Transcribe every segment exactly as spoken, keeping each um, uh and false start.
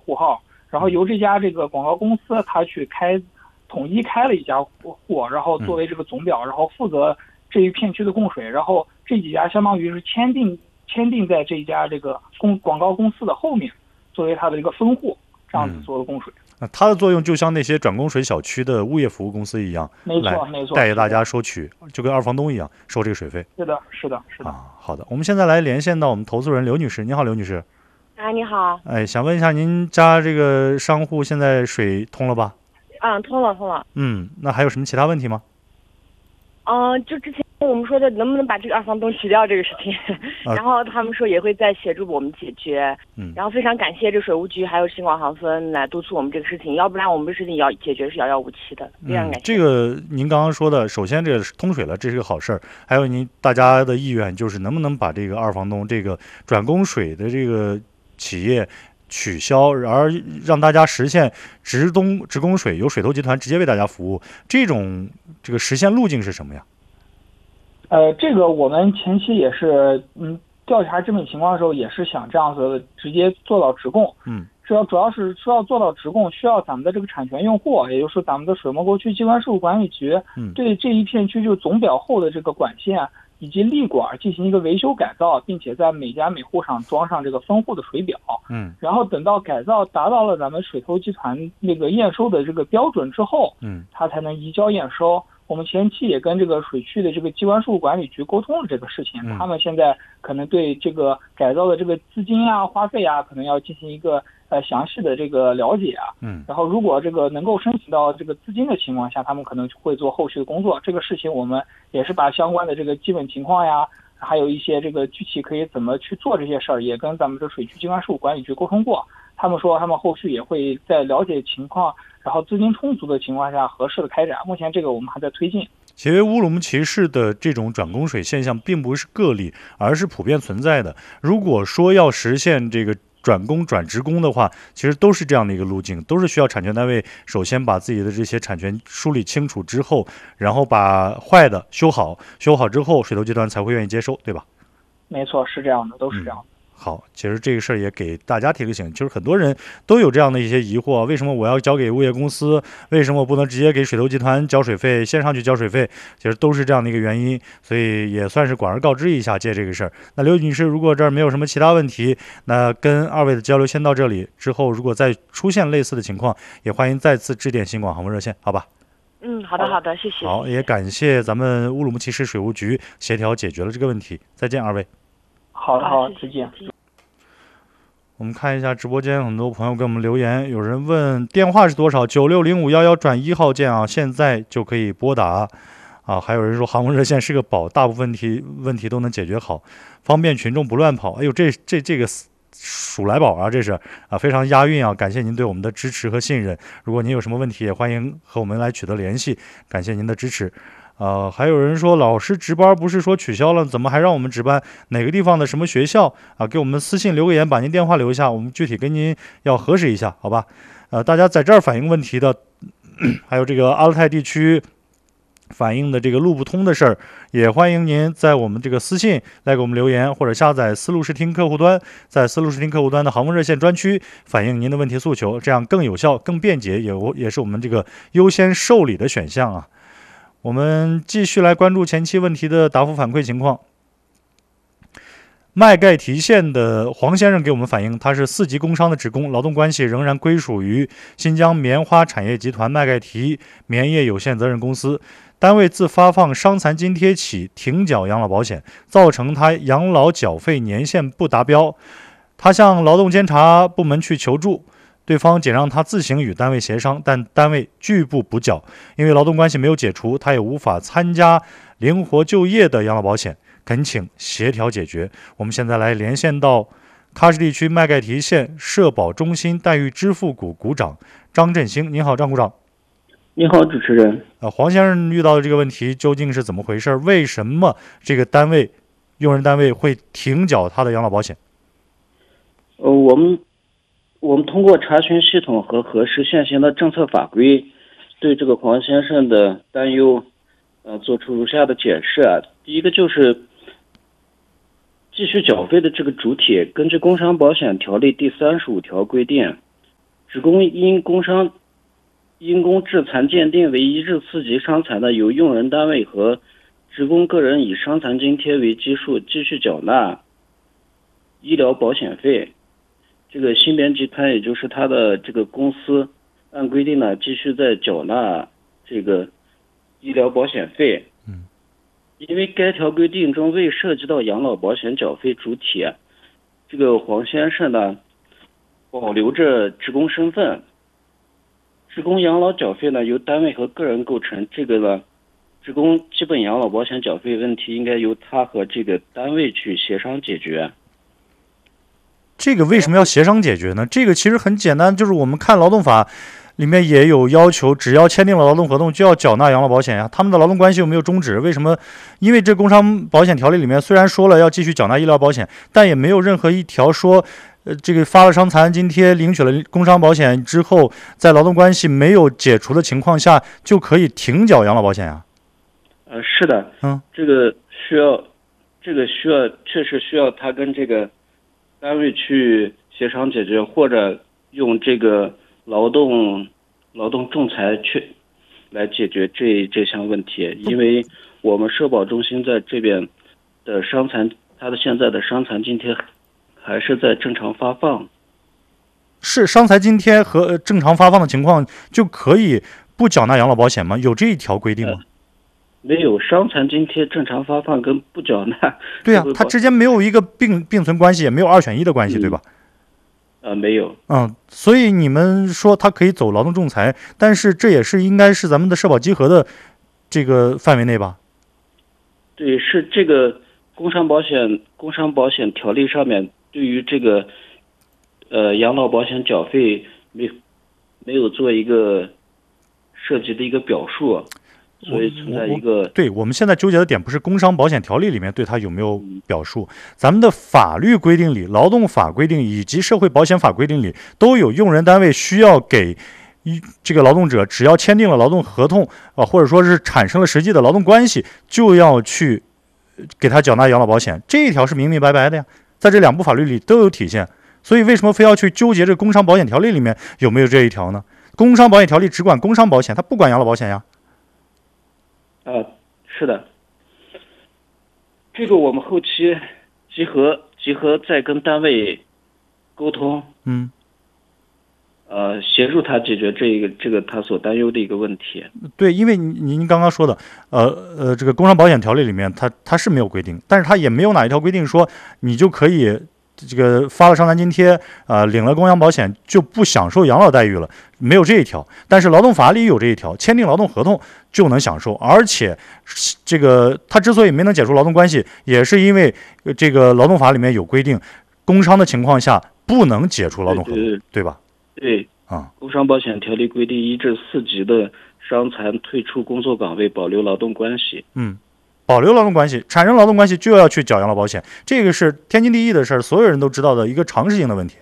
户号，然后由这家这个广告公司他去开统一开了一家户，然后作为这个总表，然后负责这一片区的供水，然后这几家相当于是签订签订在这一家这个公广告公司的后面，作为它的一个分户，这样子做的供水。 那它的作用就像那些转供水小区的物业服务公司一样， 没错没错， 带给大家收取，就跟二房东一样收这个水费。 是的，是的，是的。 啊，好的，我们现在来连线到我们投诉人刘女士。你好，刘女士。 啊，你好。 哎，想问一下，您家这个商户现在水通了吧？ 嗯，通了，通了。 嗯，那还有什么其他问题吗？ 嗯、呃，就之前我们说的能不能把这个二房东取掉这个事情， 啊、 然后他们说也会再协助我们解决。 嗯， 然后非常感谢这水务局还有新广航分来督促我们这个事情，要不然我们这事情要解决是遥遥无期的。非常感谢。 嗯、这个您刚刚说的，首先这个通水了，这是个好事儿。还有您大家的意愿就是能不能把这个二房东这个转供水的这个企业取消，而让大家实现直东直供水，由水头集团直接为大家服务，这种这个实现路径是什么呀？ 呃，这个我们前期也是，嗯，调查这种情况的时候，也是想这样子直接做到直供。 嗯， 主要主要是需要做到直供，需要咱们的这个产权用户，也就是咱们的水墨沟区机关事务管理局， 嗯， 对这一片区就总表后的这个管线以及立管进行一个维修改造，并且在每家每户上装上这个分户的水表。 嗯， 然后等到改造达到了咱们水头集团那个验收的这个标准之后， 嗯， 它才能移交验收。我们前期也跟这个水区的这个机关事务管理局沟通了这个事情， 嗯、 他们现在可能对这个改造的这个资金啊、花费啊，可能要进行一个呃详细的这个了解啊。 嗯， 然后如果这个能够申请到这个资金的情况下，他们可能会做后续的工作。这个事情我们也是把相关的这个基本情况呀，还有一些这个具体可以怎么去做这些事儿，也跟咱们这水区机关事务管理局沟通过。他们说他们后续也会在了解情况，然后资金充足的情况下合适的开展。目前这个我们还在推进。 其实乌鲁木齐市的这种转供水现象并不是个例，而是普遍存在的。如果说要实现这个转供转直供的话，其实都是这样的一个路径，都是需要产权单位首先把自己的这些产权梳理清楚之后，然后把坏的修好，修好之后水头集团才会愿意接收，对吧？ 没错，是这样的，都是这样的。 嗯，好，其实这个事儿也给大家提个醒，就是很多人都有这样的一些疑惑，为什么我要交给物业公司？为什么我不能直接给水头集团交水费，先上去交水费？其实都是这样的一个原因，所以也算是广而告之一下，借这个事儿。那刘女士，如果这儿没有什么其他问题，那跟二位的交流先到这里，之后如果再出现类似的情况，也欢迎再次致电新广航温热线，好吧？ 嗯，好的好的，谢谢。 好，也感谢咱们乌鲁木齐市水务局协调解决了这个问题。再见，二位。 好的好，再见。 我们看一下直播间，很多朋友给我们留言，有人问电话是多少？九六零五幺幺转一号键啊，现在就可以拨打啊。还有人说航空热线是个宝，大部分问题问题都能解决好，方便群众不乱跑。哎呦，这这这个数来宝啊，这是啊，非常押韵啊！感谢您对我们的支持和信任。如果您有什么问题，也欢迎和我们来取得联系。感谢您的支持。呃，还有人说老师值班不是说取消了，怎么还让我们值班？哪个地方的什么学校啊？给我们私信留个言，把您电话留下，我们具体跟您要核实一下，好吧？呃，大家在这儿反映问题的，还有这个阿勒泰地区反映的这个路不通的事儿，也欢迎您在我们这个私信来给我们留言，或者下载思路视听客户端，在思路视听客户端的航空热线专区反映您的问题诉求，这样更有效、更便捷，也也是我们这个优先受理的选项啊。我们继续来关注前期问题的答复反馈情况。麦盖提县的黄先生给我们反映，他是四级工商的职工，劳动关系仍然归属于新疆棉花产业集团麦盖提棉业有限责任公司。单位自发放伤残津贴起停缴养老保险，造成他养老缴费年限不达标。他向劳动监察部门去求助，对方仅让他自行与单位协商，但单位拒不补缴。因为劳动关系没有解除，他也无法参加灵活就业的养老保险，恳请协调解决。我们现在来连线到喀什地区麦盖提县社保中心待遇支付股股长张振兴。您好，张股长。 你好，主持人。 呃，黄先生遇到的这个问题究竟是怎么回事？为什么这个单位用人单位会停缴他的养老保险？ 呃，我们我们通过查询系统和核实现行的政策法规，对这个黄先生的担忧，呃，做出如下的解释啊。第一个就是继续缴费的这个主体，根据《工伤保险条例》第三十五条规定， 职工因工伤因工致残鉴定为一至四级伤残的，由用人单位和职工个人以伤残津贴为基数继续缴纳医疗保险费。这个新编集团也就是他的这个公司按规定呢继续在缴纳这个医疗保险费。 嗯， 因为该条规定中未涉及到养老保险缴费主体，这个黄先生呢保留着职工身份，职工养老缴费呢由单位和个人构成，这个呢职工基本养老保险缴费问题应该由他和这个单位去协商解决。 这个为什么要协商解决呢？这个其实很简单，就是我们看劳动法里面也有要求，只要签订了劳动合同就要缴纳养老保险呀。他们的劳动关系有没有终止？为什么？因为这工伤保险条例里面虽然说了要继续缴纳医疗保险，但也没有任何一条说，呃，这个发了伤残津贴，领取了工伤保险之后，在劳动关系没有解除的情况下就可以停缴养老保险呀。 呃，是的， 嗯， 这个需要，这个需要，确实需要他跟这个单位去协商解决，或者用这个劳动劳动仲裁去来解决这这项问题。因为我们社保中心在这边的伤残，他的现在的伤残津贴还是在正常发放。 是伤残津贴和正常发放的情况就可以不缴纳养老保险吗？有这一条规定吗？ 呃没有，伤残津贴正常发放跟不缴纳， 对呀、啊，它之间没有一个并并存关系，也没有二选一的关系， 嗯、 对吧？ 呃，没有。 嗯，所以你们说它可以走劳动仲裁，但是这也是应该是咱们的社保稽核的这个范围内吧？ 对，是这个工伤保险工伤保险条例上面对于这个呃养老保险缴费没没有做一个涉及的一个表述。所以存在一个， 对，我们现在纠结的点不是工伤保险条例里面对它有没有表述，咱们的法律规定里、劳动法规定以及社会保险法规定里都有用人单位需要给这个劳动者，只要签订了劳动合同啊，或者说是产生了实际的劳动关系，就要去给他缴纳养老保险，这一条是明明白白的呀，在这两部法律里都有体现。所以为什么非要去纠结这工伤保险条例里面有没有这一条呢？工伤保险条例只管工伤保险，它不管养老保险呀。 啊，是的，这个我们后期集合集合再跟单位沟通， 嗯， 呃，协助他解决这个这个他所担忧的一个问题。 对，因为您刚刚说的，呃呃，这个工伤保险条例里面它它是没有规定，但是它也没有哪一条规定说你就可以这个发了伤残津贴啊、呃，领了工伤保险就不享受养老待遇了，没有这一条。但是劳动法里有这一条，签订劳动合同就能享受，而且这个他之所以没能解除劳动关系，也是因为这个劳动法里面有规定，工伤的情况下不能解除劳动合同， 对, 对, 对吧？ 对， 啊、嗯， 工伤保险条例规定，一至四级的伤残退出工作岗位，保留劳动关系。 嗯。保留劳动关系，产生劳动关系就要去缴养老保险，这个是天经地义的事儿，所有人都知道的一个常识性的问题。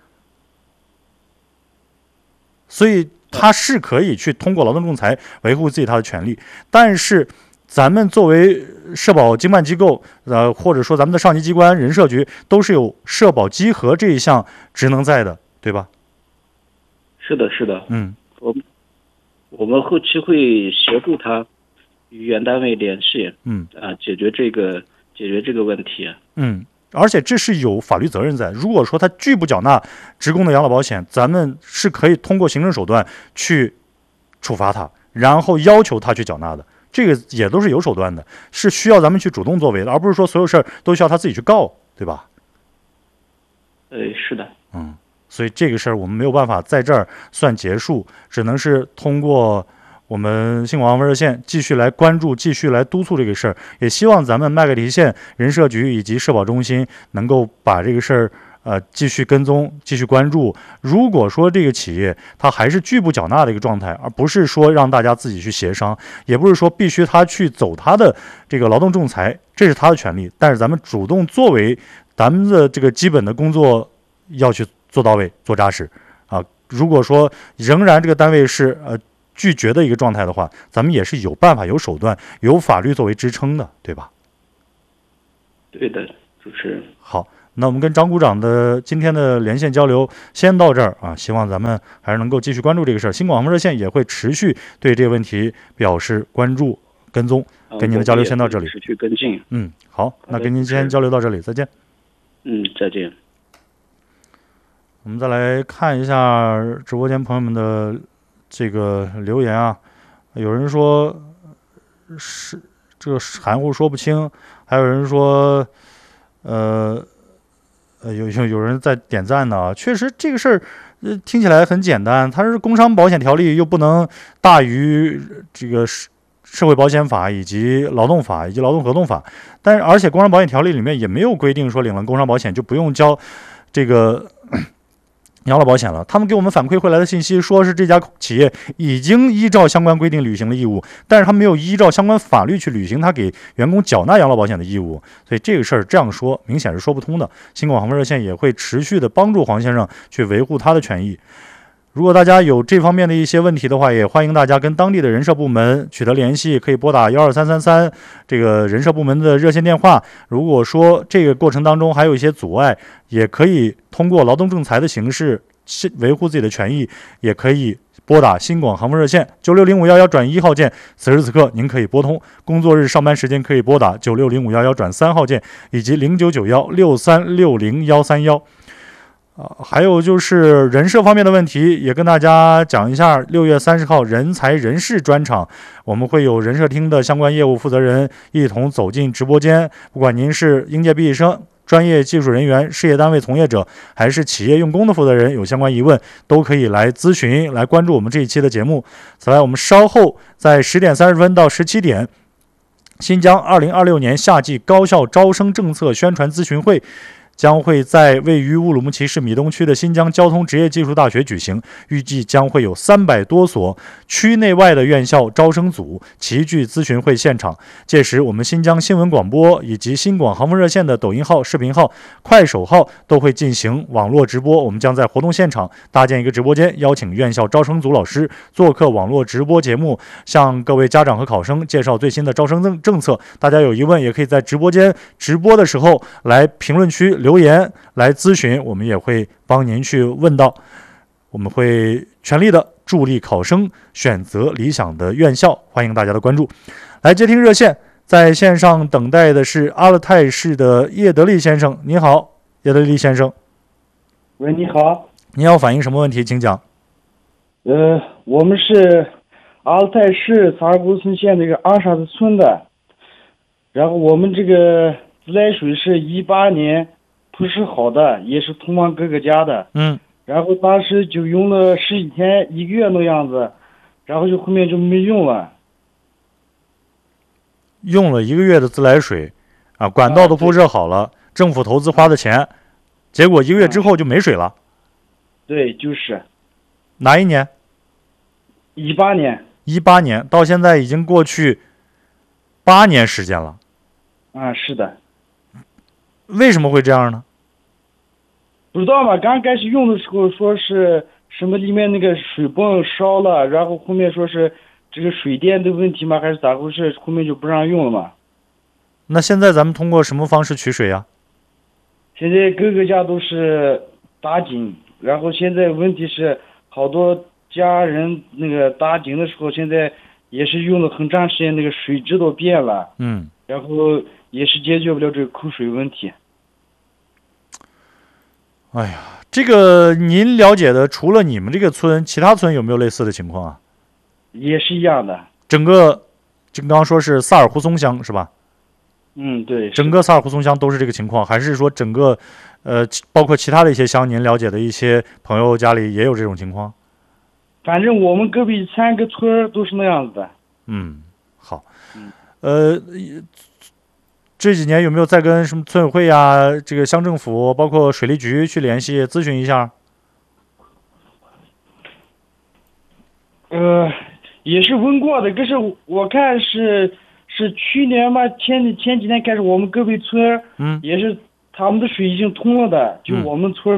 所以他是可以去通过劳动仲裁维护自己他的权利，但是咱们作为社保经办机构，呃，或者说咱们的上级机关人社局，都是有社保稽核这一项职能在的，对吧？ 是的，是的， 嗯， 我们我们后期会协助他与原单位联系， 嗯啊，解决这个解决这个问题， 嗯，而且这是有法律责任在。如果说他拒不缴纳职工的养老保险，咱们是可以通过行政手段去处罚他，然后要求他去缴纳的。这个也都是有手段的，是需要咱们去主动作为的，而不是说所有事儿都需要他自己去告，对吧？ 呃，是的， 嗯，所以这个事儿我们没有办法在这儿算结束，只能是通过我们新广防热线继续来关注，继续来督促这个事儿，也希望咱们麦格里县人社局以及社保中心能够把这个事儿呃继续跟踪，继续关注。如果说这个企业它还是拒不缴纳的一个状态，而不是说让大家自己去协商，也不是说必须他去走他的这个劳动仲裁，这是他的权利，但是咱们主动作为咱们的这个基本的工作要去做到位，做扎实啊。如果说仍然这个单位是呃拒绝的一个状态的话，咱们也是有办法、有手段、有法律作为支撑的，对吧？ 对的，主持人。 好， 那我们跟张股长的今天的连线交流先到这儿啊，希望咱们还是能够继续关注这个事儿。新广防热线也会持续对这个问题表示关注跟踪。跟您的交流先到这里， 持续跟进。 嗯，好，那跟您先交流到这里，再见。 嗯，再见。 我们再来看一下直播间朋友们的这个留言啊，有人说是这个含糊说不清，还有人说，呃，呃，有有有人在点赞呢。确实，这个事儿呃听起来很简单，它是工伤保险条例又不能大于这个社会保险法以及劳动法以及劳动合同法，但是而且工伤保险条例里面也没有规定说领了工伤保险就不用交这个养老保险了。他们给我们反馈回来的信息说是这家企业已经依照相关规定履行了义务，但是他没有依照相关法律去履行他给员工缴纳养老保险的义务，所以这个事儿这样说明显是说不通的。新广防热线也会持续的帮助黄先生去维护他的权益。如果大家有这方面的一些问题的话，也欢迎大家跟当地的人社部门取得联系，可以拨打幺二三三三这个人社部门的热线电话。如果说这个过程当中还有一些阻碍，也可以通过劳动仲裁的形式维护自己的权益，也可以拨打新广航风热线九六零五幺幺转一号键，此时此刻您可以拨通。工作日上班时间可以拨打九六零五幺幺转三号键，以及零九九幺六三六零幺三幺。啊，还有就是人社方面的问题，也跟大家讲一下。六月三十号人才人事专场，我们会有人社厅的相关业务负责人一同走进直播间。不管您是应届毕业生、专业技术人员、事业单位从业者，还是企业用工的负责人，有相关疑问都可以来咨询、来关注我们这一期的节目。此外，我们稍后在十点三十分到十七点，新疆二零二六年夏季高校招生政策宣传咨询会将会在位于乌鲁木齐市米东区的新疆交通职业技术大学举行，预计将会有三百多所区内外的院校招生组齐聚咨询会现场。届时，我们新疆新闻广播以及新广航风热线的抖音号、视频号、快手号都会进行网络直播。我们将在活动现场搭建一个直播间，邀请院校招生组老师做客网络直播节目，向各位家长和考生介绍最新的招生政政策。大家有疑问，也可以在直播间直播的时候来评论区留言来咨询，我们也会帮您去问到。我们会全力的助力考生选择理想的院校，欢迎大家的关注。来接听热线，在线上等待的是阿勒泰市的叶德利先生。你好，叶德利先生。 喂，你好。 你要反映什么问题，请讲。 呃，我们是阿勒泰市萨尔古村县那个阿沙子村的，然后我们这个自来水是一八年不是好的，也是通往各个家的。 嗯。 然后当时就用了十几天一个月那样子，然后就后面就没用了。 用了一个月的自来水，啊，管道都铺设好了，啊、政府投资花的钱，结果一个月之后就没水了。 对，就是。 哪一年？ 一八年。 一八年，到现在已经过去八年时间了。 啊，是的。 为什么会这样呢？ 不知道嘛，刚开始用的时候说是什么里面那个水泵烧了，然后后面说是这个水电的问题嘛，还是咋回事？后面就不让用了嘛。 那现在咱们通过什么方式取水呀？ 现在各个家都是打井，然后现在问题是好多家人那个打井的时候，现在也是用了很长时间，那个水质都变了。 嗯。 然后也是解决不了这个口水问题。 哎呀，这个您了解的，除了你们这个村，其他村有没有类似的情况啊？ 也是一样的。 整个，就刚刚说是萨尔胡松乡是吧？ 嗯，对。 整个萨尔胡松乡都是这个情况，还是说整个，呃，包括其他的一些乡，您了解的一些朋友家里也有这种情况？ 反正我们隔壁三个村都是那样子的。 嗯，好。嗯、呃。这几年有没有再跟什么村委会呀、这个乡政府，包括水利局去联系咨询一下？ 呃，也是问过的，可是我看是是去年嘛，前前几年开始，我们隔壁村，嗯，也是他们的水已经通了的，就我们村